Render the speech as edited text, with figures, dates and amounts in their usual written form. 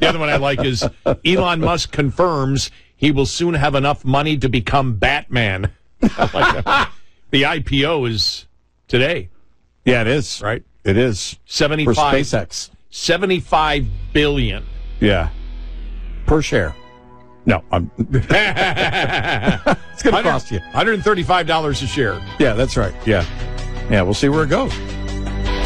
The other one I like is Elon Musk confirms he will soon have enough money to become Batman. I like that. The IPO is today. Yeah, it is. Right? It is. 75 for SpaceX. $75 billion. Yeah. Per share. No, it's going to cost you $135 a share. Yeah, that's right. Yeah. Yeah, we'll see where it goes.